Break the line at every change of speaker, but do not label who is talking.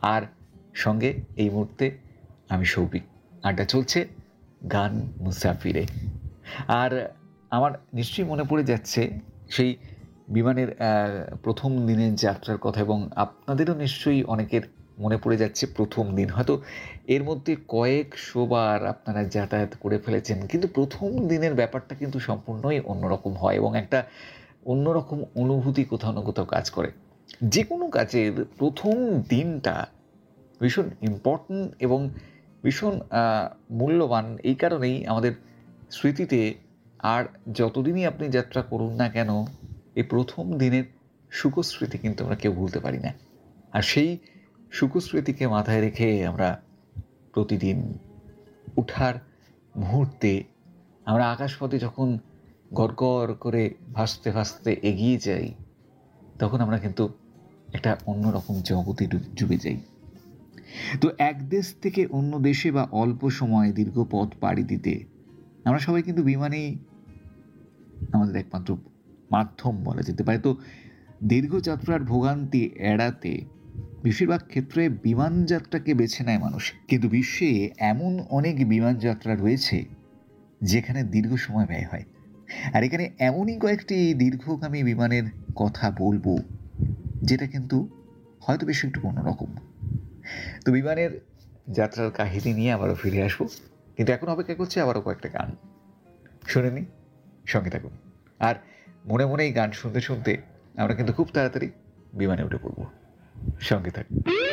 আর সঙ্গে এই মুহূর্তে আমি সৌভিক। আড্ডা চলছে গান মুসাফিরে। আর আমার নিশ্চয়ই মনে পড়ে যাচ্ছে সেই বিমানের প্রথম দিনের যাত্রার কথা, এবং আপনাদেরও নিশ্চয়ই অনেকের মনে পড়ে যাচ্ছে প্রথম দিন। হয়তো এর মধ্যে কয়েকশোবার আপনারা যাতায়াত করে ফেলেছেন, কিন্তু প্রথম দিনের ব্যাপারটা কিন্তু সম্পূর্ণই অন্যরকম হয় এবং একটা অন্যরকম অনুভূতি কোথাও না কোথাও কাজ করে। যে কোনো কাজের প্রথম দিনটা ভীষণ ইম্পর্ট্যান্ট এবং ভীষণ মূল্যবান এই কারণেই আমাদের স্মৃতিতে। আর যতদিনই আপনি যাত্রা করুন না কেন, এই প্রথম দিনের সুখস্মৃতি কিন্তু আমরা কেউ ভুলতে পারি না। আর সেই সুখস্মৃতিকে মাথায় রেখে আমরা প্রতিদিন উঠার মুহূর্তে আমরা আকাশপথে যখন গড়গড় করে ভাসতে ভাসতে এগিয়ে যাই, তখন আমরা কিন্তু একটা অন্যরকম জগতে ডুবে যাই। তো এক দেশ থেকে অন্য দেশে বা অল্প সময়ে দীর্ঘ পথ পাড়ি দিতে আমরা সবাই কিন্তু বিমানেই আমাদের একমাত্র মাধ্যম বলা যেতে পারে। তো দীর্ঘ যাত্রার ভোগান্তি এড়াতে বেশিরভাগ ক্ষেত্রে বিমান যাত্রাকে বেছে নেয় মানুষ, কিন্তু বিশ্বে এমন অনেক বিমান যাত্রা রয়েছে যেখানে দীর্ঘ সময় ব্যয় হয়। আর এখানে এমনই কয়েকটি দীর্ঘগামী বিমানের কথা বলবো যেটা কিন্তু হয়তো বেশ একটু অন্যরকম। তো বিমানের যাত্রার কাহিনী নিয়ে আবারও ফিরে আসবো, কিন্তু এখন অপেক্ষা করছে আবারও কয়েকটা গান শুনে নিই, সঙ্গে থাকুন। আর মনে মনে এই গান শুনতে শুনতে আমরা কিন্তু খুব তাড়াতাড়ি বিমানে উঠে পড়বো, সঙ্গে থাকুন।